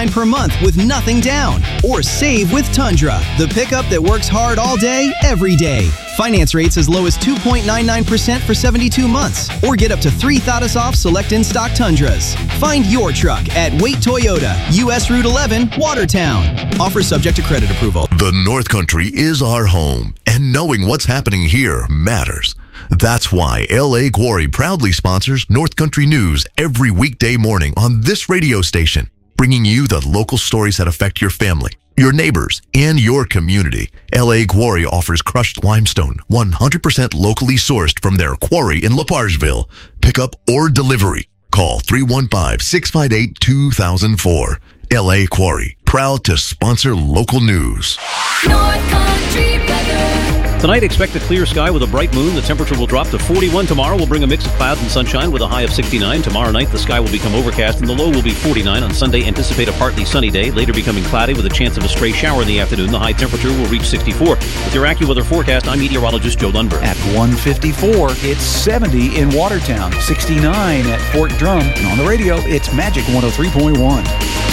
$299 per month with nothing down. Or save with Tundra, the pickup that works hard all day, every day. Finance rates as low as 2.99% for 72 months. Or get up to $3,000 off select in-stock Tundras. Find your truck at Wait Toyota, US Route 11, Watertown. Offer subject to credit approval. The North Country is our home, and knowing what's happening here matters. That's why L.A. Quarry proudly sponsors North Country News every weekday morning on this radio station, bringing you the local stories that affect your family, your neighbors, and your community. L.A. Quarry offers crushed limestone, 100% locally sourced from their quarry in LaPargeville. Pickup or delivery. Call 315-658-2004. L.A. Quarry, proud to sponsor local news. North Country weather. Tonight, expect a clear sky with a bright moon. The temperature will drop to 41. Tomorrow will bring a mix of clouds and sunshine with a high of 69. Tomorrow night, the sky will become overcast and the low will be 49. On Sunday, anticipate a partly sunny day, later becoming cloudy with a chance of a stray shower in the afternoon. The high temperature will reach 64. With your AccuWeather forecast, I'm meteorologist Joe Lundberg. At 154, it's 70 in Watertown, 69 at Fort Drum. And on the radio, it's Magic 103.1.